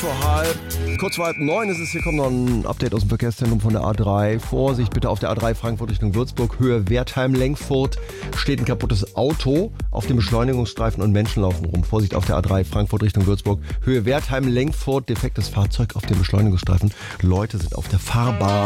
Kurz vor halb 9 ist es. Hier kommt noch ein Update aus dem Verkehrszentrum von der A3. Vorsicht bitte auf der A3 Frankfurt Richtung Würzburg, Höhe Wertheim-Lenkfurt. Steht ein kaputtes Auto auf dem Beschleunigungsstreifen und Menschen laufen rum. Vorsicht auf der A3 Frankfurt Richtung Würzburg, Höhe Wertheim-Lenkfurt. Defektes Fahrzeug auf dem Beschleunigungsstreifen. Leute sind auf der Fahrbahn.